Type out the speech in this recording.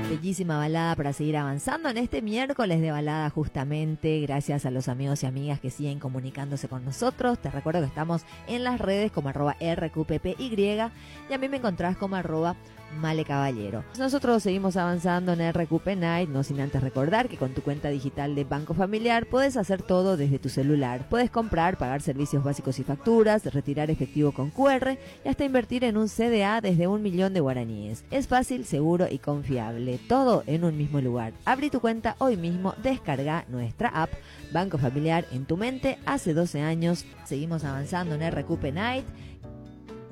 Bellísima balada para seguir avanzando en este miércoles de balada, justamente gracias a los amigos y amigas que siguen comunicándose con nosotros. Te recuerdo que estamos en las redes como @RQPPY y a mí me encontrás como @Male Caballero. Nosotros seguimos avanzando en RQP Night, no sin antes recordar que con tu cuenta digital de Banco Familiar puedes hacer todo desde tu celular. Puedes comprar, pagar servicios básicos y facturas, retirar efectivo con QR y hasta invertir en un CDA desde 1.000.000 de guaraníes. Es fácil, seguro y confiable, todo en un mismo lugar. Abrí tu cuenta hoy mismo, descarga nuestra app Banco Familiar en tu mente. Hace 12 años seguimos avanzando en RQP Night